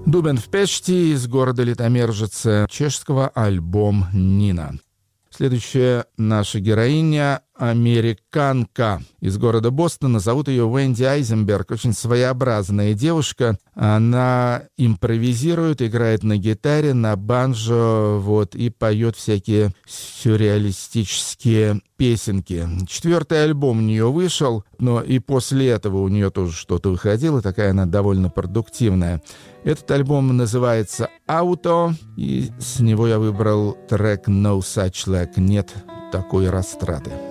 Дубен в Пешти из города Литомержице, чешского альбом «Нина». Следующая наша героиня — американка из города Бостона. Зовут ее Уэнди Айзенберг. Очень своеобразная девушка. Она импровизирует, играет на гитаре, на банджо, и поет всякие сюрреалистические песенки. 4-й альбом у нее вышел, но и после этого у нее тоже что-то выходило. Такая она довольно продуктивная. Этот альбом называется «Auto», и с него я выбрал трек «No Such Luck» — «Нет такой растраты».